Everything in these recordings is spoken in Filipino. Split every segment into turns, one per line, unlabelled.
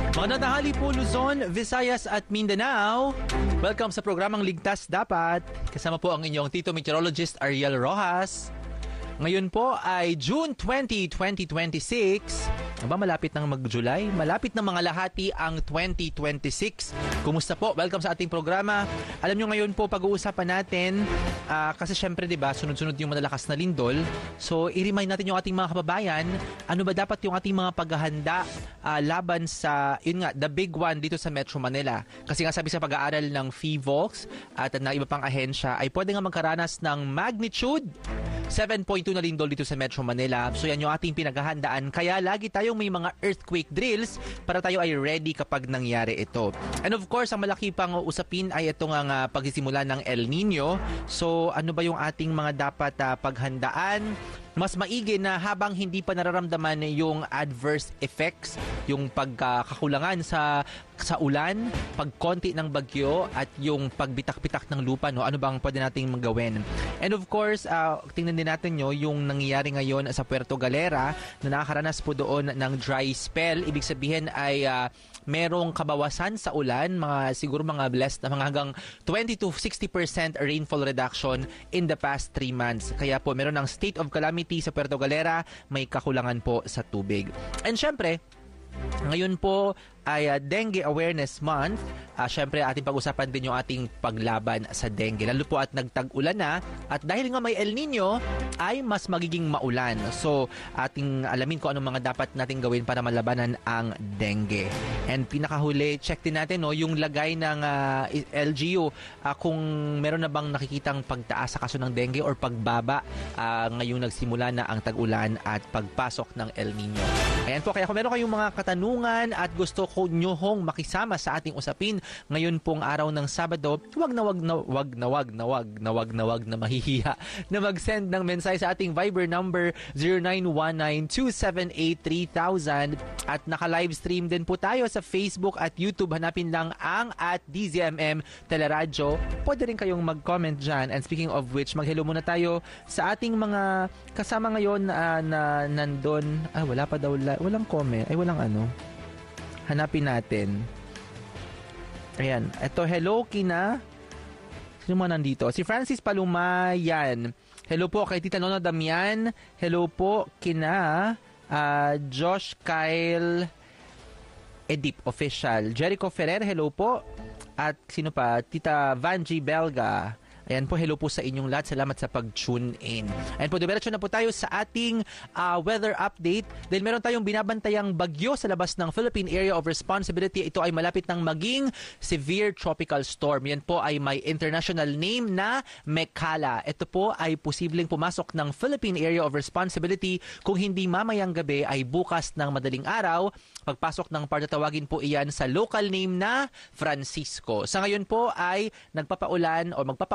Magandang tanghali po Luzon, Visayas at Mindanao. Welcome sa programang Ligtas Dapat. Kasama po ang inyong Tito Meteorologist Ariel Rojas. Ngayon po ay June 20, 2026. Malapit ng mag-July. Malapit ng mga lahati ang 2026. Kumusta po? Welcome sa ating programa. Alam nyo ngayon po pag-uusapan natin kasi syempre diba sunod-sunod yung malalakas na lindol. So i-remind natin yung ating mga kababayan ano ba dapat yung ating mga paghahanda laban sa yun nga the big one dito sa Metro Manila. Kasi nga sabi sa pag-aaral ng PHIVOLCS at ng iba pang ahensya ay pwede nga magkaranas ng magnitude 7.2 na lindol dito sa Metro Manila. So yan yung ating pinaghahandaan. Kaya lagi tayong may mga earthquake drills para tayo ay ready kapag nangyari ito. And of course, ang malaki pang usapin ay itong ang pagsisimula ng El Nino. So ano ba yung ating mga dapat paghandaan? Mas maigi na habang hindi pa nararamdaman yung adverse effects, yung pagkakakulangan sa ulan, pagkonti ng bagyo at yung pagbitak-bitak ng lupa, no? Ano bang pwede nating magawin? And of course, tingnan din natin yung nangyayari ngayon sa Puerto Galera na nakakaranas po doon ng dry spell. Ibig sabihin ay merong kabawasan sa ulan, siguro mga blessed na mga hanggang 20 to 60% rainfall reduction in the past 3 months. Kaya po meron ng state of calamity sa Puerto Galera, may kakulangan po sa tubig. And syempre, ngayon po ay Dengue Awareness Month. Syempre ating pag-usapan din yung ating paglaban sa dengue. Lalo po at nagtag-ulan na at dahil nga may El Nino ay mas magiging maulan. So ating alamin kung anong mga dapat nating gawin para malabanan ang dengue. And pinakahuli, check din natin yung lagay ng LGU kung meron na bang nakikitang pagtaas sa kaso ng dengue or pagbaba ngayong nagsimula na ang tag-ulan at pagpasok ng El Nino. Ayan po, kaya kung meron kayong mga katanungan at gusto ko nyo hong makisama sa ating usapin ngayon pong araw ng Sabado, wag na mahihiya na mag-send ng mensahe sa ating Viber number 0919-278-3000 at naka-livestream din po tayo sa Facebook at YouTube. Hanapin lang ang @DZMM Teleradyo. Pwede rin kayong mag-comment dyan. And speaking of which, mag-hello muna tayo sa ating mga kasama ngayon na nandun. Wala pa daw. Walang comment. Walang ano. Hanapin natin. Ayan. Ito, hello kina. Sino mo nandito? Si Francis Palumayan. Hello po kay Tita Nona Damian. Hello po kina Josh Kyle Edip Official. Jericho Ferrer, hello po. At sino pa? Tita Vanji Belga. Ayan po, hello po sa inyong lahat. Salamat sa pag-tune in. Ayan po, diretso na po tayo sa ating weather update. Dahil meron tayong binabantayang bagyo sa labas ng Philippine Area of Responsibility. Ito ay malapit ng maging severe tropical storm. Yan po ay may international name na Mekala. Ito po ay posibleng pumasok ng Philippine Area of Responsibility kung hindi mamayang gabi ay bukas ng madaling araw. Pagpasok ng partatawagin po iyan sa local name na Francisco. Sa ngayon po ay magpapaulan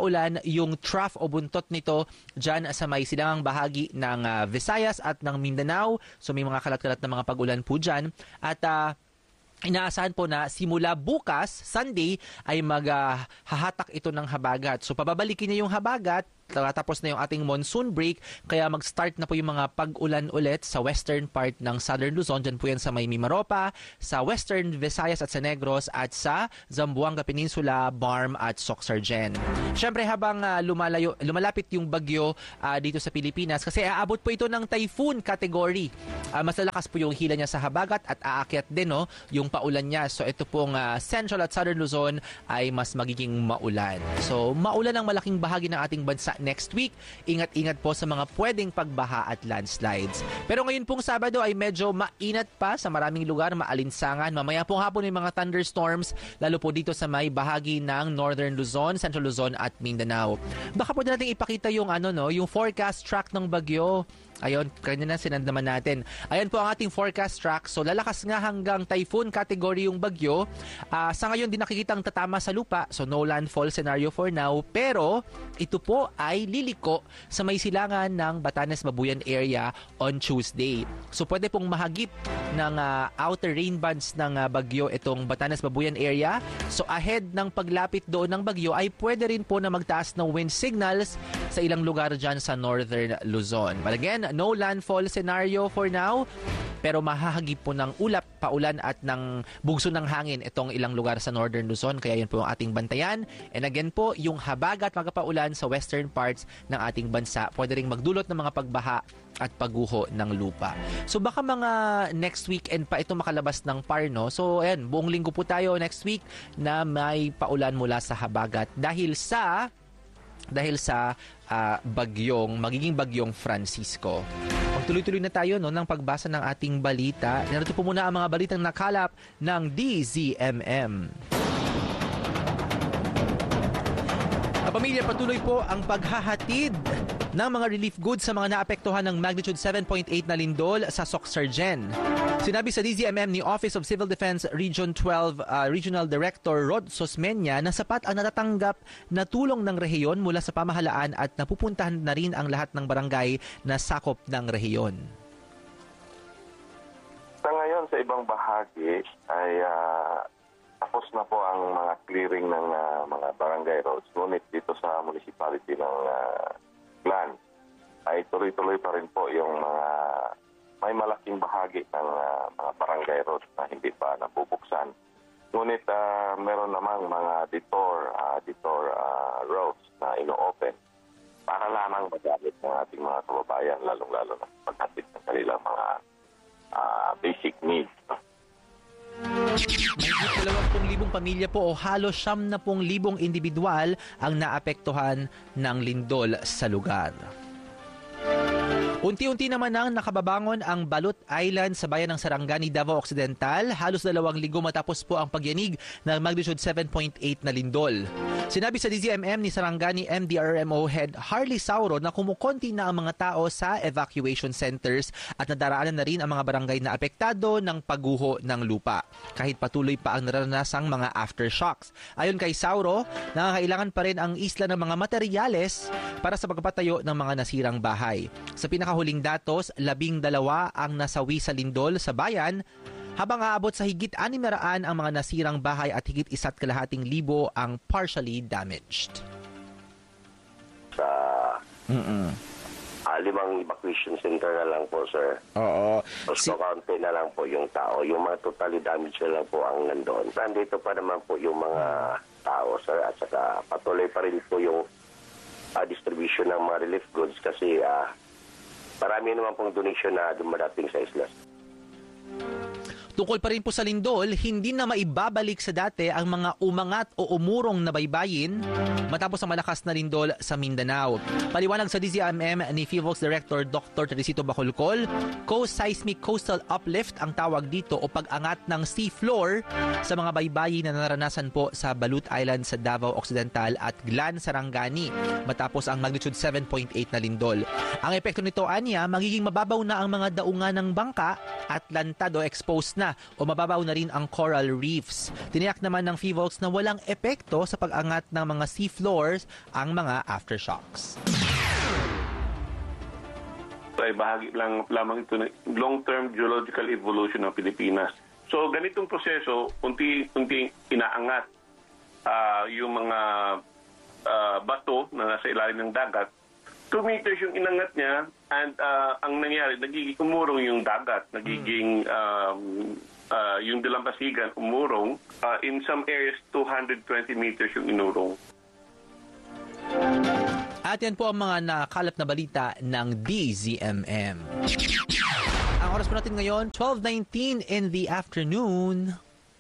yung trough o buntot nito dyan sa may silangang bahagi ng Visayas at ng Mindanao. So may mga kalat-kalat na mga pag-ulan po dyan. At inaasahan po na simula bukas, Sunday, ay maghahatak ito ng habagat. So pababalikin niya yung habagat. Tapos na yung ating monsoon break, kaya mag-start na po yung mga pag-ulan ulit sa western part ng Southern Luzon. Diyan po yan sa may Mimaropa, sa western Visayas at sa Negros, at sa Zamboanga Peninsula, Barm at Soxargen. Siyempre habang lumalapit yung bagyo dito sa Pilipinas, kasi aabot po ito ng typhoon category. Mas lalakas po yung hila niya sa habagat at aakyat din yung paulan niya. So ito pong Central at Southern Luzon ay mas magiging maulan. So maulan ang malaking bahagi ng ating bansa next week. Ingat-ingat po sa mga pwedeng pagbaha at landslides. Pero ngayon pong Sabado ay medyo mainat pa sa maraming lugar, maalinsangan. Mamaya pong hapon may mga thunderstorms, lalo po dito sa may bahagi ng Northern Luzon, Central Luzon at Mindanao. Baka pwede natin ipakita yung yung forecast track ng bagyo. Ayun, kanina sinand naman natin. Ayan po ang ating forecast track. So lalakas nga hanggang typhoon category yung bagyo. Sa ngayon din nakikitang tatama sa lupa. So no landfall scenario for now. Pero ito po ay liliko sa may silangan ng Batanes-Babuyan area on Tuesday. So pwede pong mahagip ng outer rain bands ng bagyo itong Batanes-Babuyan area. So ahead ng paglapit doon ng bagyo ay pwede rin po na magtaas ng wind signals sa ilang lugar dyan sa northern Luzon. But again, no landfall scenario for now, pero mahahagip po ng ulap, paulan at ng bugso ng hangin itong ilang lugar sa northern Luzon. Kaya yun po yung ating bantayan. And again po, yung habagat magpaulan sa western parts ng ating bansa, pwede ring magdulot ng mga pagbaha at pagguho ng lupa. So baka mga next weekend pa ito makalabas ng Parno. So ayan, buong linggo po tayo next week na may paulan mula sa habagat dahil sa magiging bagyong Francisco. Magtuloy-tuloy na tayo ng pagbasa ng ating balita. Narito po muna ang mga balitang nakalap ng DZMM. Pamilya, patuloy po ang paghahatid ng mga relief goods sa mga naapektuhan ng magnitude 7.8 na lindol sa Soc-Sargen. Sinabi sa DZMM ni Office of Civil Defense Region 12 Regional Director Rod Sosmeña na sapat ang natatanggap na tulong ng rehiyon mula sa pamahalaan at napupuntahan na rin ang lahat ng barangay na sakop ng rehiyon.
Sa ngayon, sa ibang bahagi ay tapos na po ang mga clearing ng mga barangay roads. Ngunit dito sa municipality ng Glan ay tuloy-tuloy pa rin po yung mga may malaking bahagi ng mga barangay roads na hindi pa nabubuksan. Ngunit meron namang mga detour roads na ino-open para lamang magamit ng ating mga kababayan, lalong-lalo na paghatid ng kanilang mga basic needs.
May 20,000 pamilya po o halos 70,000 individual ang naapektuhan ng lindol sa lugar. Unti-unti naman nang nakababangon ang Balut Island sa bayan ng Sarangani, Davao Occidental, halos 2 linggo matapos po ang pagyanig ng magnitude 7.8 na lindol. Sinabi sa DZMM ni Sarangani MDRMO Head Harley Sauro na kumukonti na ang mga tao sa evacuation centers at nadaraanan na rin ang mga barangay na apektado ng pagguho ng lupa, kahit patuloy pa ang naranasang mga aftershocks. Ayon kay Sauro, nangangailangan pa rin ang isla ng mga materyales para sa pagpapatayo ng mga nasirang bahay. Sa pinakahuling datos, 12 ang nasawi sa lindol sa bayan, habang aabot sa higit 600 ang mga nasirang bahay at higit 1,250 ang partially damaged.
Sa 5 evacuation center na lang po, sir.
Oo.
So, kaunti na lang po yung tao. Yung mga totally damaged na lang po ang nandoon. Nandito pa naman po yung mga tao, sir. At saka patuloy pa rin po yung distribution ng mga relief goods kasi marami naman pong donation na dumadating sa isla.
Tungkol pa rin po sa lindol, hindi na maibabalik sa dati ang mga umangat o umurong na baybayin matapos ang malakas na lindol sa Mindanao. Paliwanag sa DZMM ni FIVOLCS Director Dr. Teresito Bacolcol, co-seismic coastal uplift ang tawag dito o pag-angat ng sea floor sa mga baybayin na naranasan po sa Balut Island sa Davao Occidental at Glan, Sarangani matapos ang magnitude 7.8 na lindol. Ang epekto nito, anya, magiging mababaw na ang mga daungan ng bangka at lantad o exposed na o mababaw na rin ang coral reefs. Tiniyak naman ng FIVOLCS na walang epekto sa pag-angat ng mga sea floors ang mga aftershocks.
Ay bahagi lamang ito ng long-term geological evolution ng Pilipinas. So ganitong proseso, unti-unti inaangat yung mga bato na nasa ilalim ng dagat. 2 meters yung inangat niya and ang nangyari, nagiging umurong yung dagat, nagiging yung dalampasigan umurong. In some areas, 220 meters yung inurong.
At yan po ang mga nakalap na balita ng DZMM. Ang oras po natin ngayon, 12:19 in the afternoon.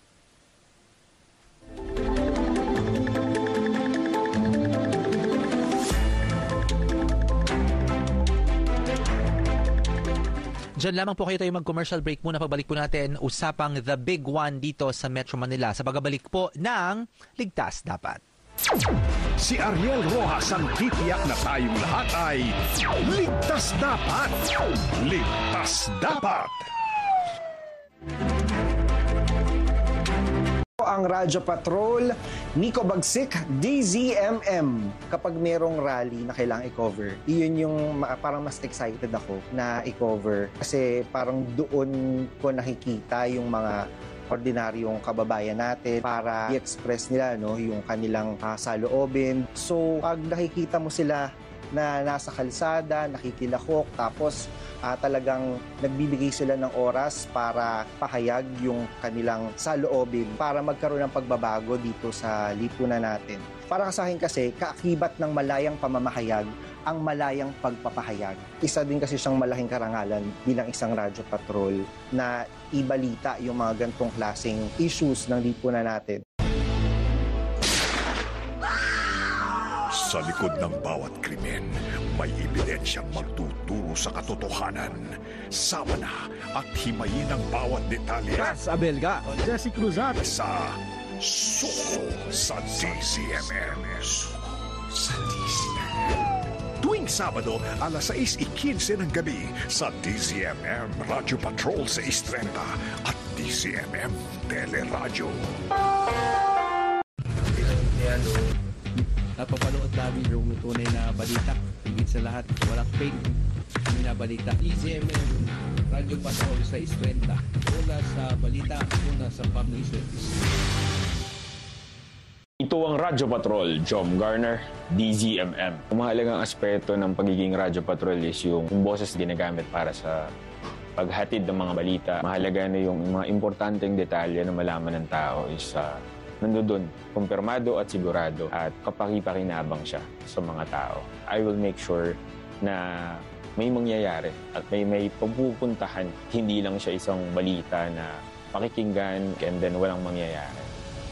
Diyan lamang po kayo tayo mag-commercial break muna. Pagbalik po natin, usapang The Big One dito sa Metro Manila sa pagbabalik po ng Ligtas Dapat.
Si Ariel Rojas ang titiyak na tayong lahat ay Ligtas Dapat! Ligtas Dapat!
Ang Radyo Patrol, Nico Bagsik, DZMM. Kapag merong rally na kailangang i-cover, iyon yung parang mas excited ako na i-cover. Kasi parang doon ko nakikita yung mga ordinaryong kababayan natin para i-express nila yung kanilang saloobin. So, pag nakikita mo sila na nasa kalsada, nakikilahok, tapos talagang nagbibigay sila ng oras para pahayag yung kanilang saloobin para magkaroon ng pagbabago dito sa lipunan natin. Para sa akin kasi, kaakibat ng malayang pamamahayag ang malayang pagpapahayag. Isa din kasi siyang malaking karangalan bilang isang radyo patrol na ibalita yung mga gantong klaseng issues ng lipunan natin.
Sa likod ng bawat krimen, may ebidensyang magtuturo sa katotohanan. Sama na at himayin ang bawat detalye.
Ras Abelga, Jesse Cruzat.
Sa Suko sa DZMM. Sa DZMM. Tuwing Sabado, alas 6:15 ng gabi sa DZMM Radio Patrol sa 6:30 at DZMM Teleradyo.
Napapanood namin yung tunay na balita. Higit sa lahat, walang fake na balita. DZMM Radio Patrol sa 6:30. Una sa balita, una sa public service.
Ito ang Radyo Patrol, Jom Garner, DZMM. Ang mahalagang aspeto ng pagiging Radyo Patrol is yung boses ginagamit para sa paghatid ng mga balita. Mahalaga na yung mga importanteng detalye na malaman ng tao is nandoon, kumpirmado at sigurado at kapakipakinabang siya sa mga tao. I will make sure na may mangyayari at may pagpupuntahan. Hindi lang siya isang balita na pakikinggan and then walang mangyayari.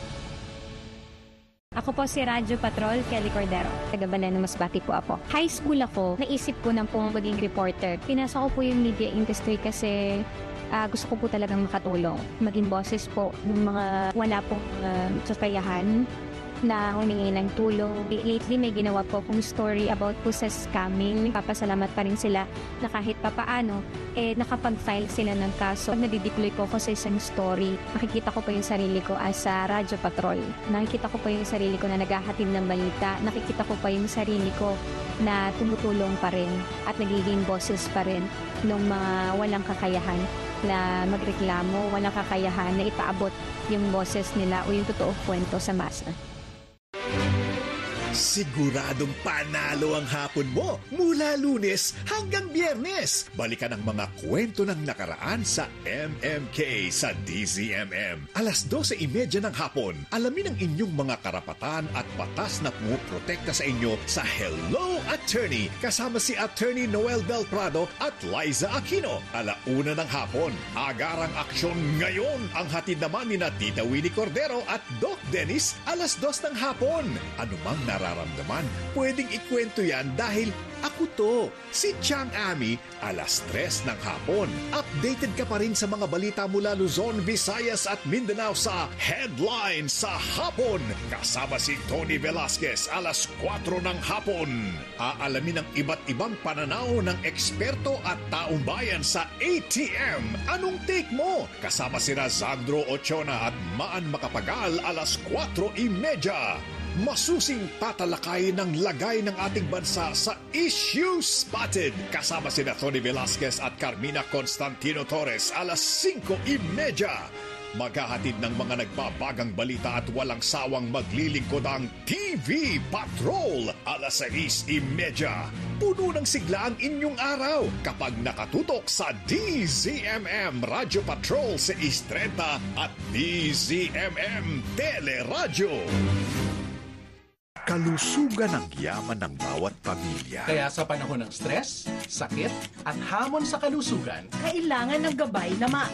Ako po si Radyo Patrol, Kelly Cordero. Taga-Baleno, Masbate po ako. High school ako, naisip ko nang pong maging reporter. Pinasok ko po yung media industry kasi gusto ko po talagang makatulong. Maging boses po ng mga wala pong kakayahan na humingi ng tulong. Lately, may ginawa po akong story about po sa scamming. Papasalamat pa rin sila na kahit papaano, nakapag-file sila ng kaso. Pag nadideploy po ako sa isang story, nakikita ko po yung sarili ko as a Radyo Patrol. Nakikita ko po yung sarili ko na naghahatid ng balita. Nakikita ko pa yung sarili ko na tumutulong pa rin at nagiging boses pa rin ng mga walang kakayahan na magreklamo, walang kakayahan na ipaabot yung boses nila o yung totoong kwento sa masa.
Siguradong panalo ang hapon mo mula Lunes hanggang Biyernes. Balikan ang mga kwento ng nakaraan sa MMK sa DZMM. Alas 12:30 ng hapon, alamin ang inyong mga karapatan at batas na puprotekta sa inyo sa Hello Attorney kasama si Attorney Noel Del Prado at Liza Aquino. 1:00 ng hapon, agarang aksyon ngayon. Ang hatid naman ni Tita Winnie Cordero at Doc Dennis, 2:00 ng hapon. Anumang nararamdaman, pwedeng ikwento yan dahil ako to, si Chang Ami, 3:00 ng hapon. Updated ka pa rin sa mga balita mula Luzon, Visayas at Mindanao sa Headline sa Hapon. Kasama si Tony Velasquez, 4:00 ng hapon. Aalamin ang iba't ibang pananaw ng eksperto at taong bayan sa ATM. Anong take mo? Kasama si Razandro Ochona at Maan Makapagal, 4:30. Masusing tatalakayin ng lagay ng ating bansa sa Issue Spotted. Kasama sina Tony Velasquez at Carmina Constantino Torres, 5:30. Maghahatid ng mga nagbabagang balita at walang sawang maglilingkod ang TV Patrol, 6:30. Puno ng sigla ang inyong araw kapag nakatutok sa DZMM Radio Patrol sa 6:30 at DZMM Teleradyo.
Kalusugan ang yaman ng bawat pamilya.
Kaya sa panahon ng stress, sakit, at hamon sa kalusugan,
kailangan ng gabay na